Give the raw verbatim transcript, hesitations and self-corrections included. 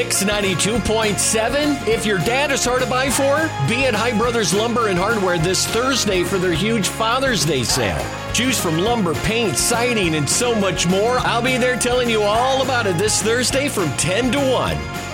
ninety-two point seven. If your dad is hard to buy for, be at High Brothers Lumber and Hardware this Thursday for their huge Father's Day sale. Choose from lumber, paint, siding, and so much more. I'll be there telling you all about it this Thursday from ten to one.